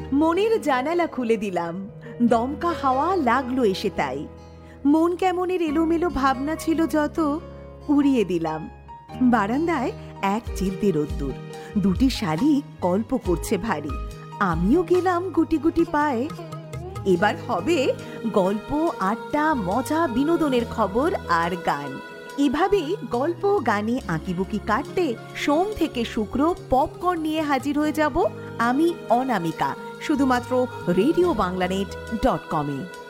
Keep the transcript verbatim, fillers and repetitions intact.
মনের জানালা খুলে দিলাম, দমকা হাওয়া লাগলো এসে তাই। মন কেমনের এলোমেলো ভাবনা ছিল যত, উড়িয়ে দিলাম। বারান্দায় এক চিলতে রোদ্দুর, দুটি শালিক গল্প করছে ভারী, আমিও গেলাম গুটি গুটি পায়ে। এবার হবে গল্প, আড্ডা, মজা, বিনোদনের খবর আর গান। এভাবেই গল্প গানে আঁকিবুকি কাটতে সোম থেকে শুক্র পপকর্ন নিয়ে হাজির হয়ে যাব আমি অনামিকা, শুধুমাত্র রেডিও বাংলানেট ডট কমে।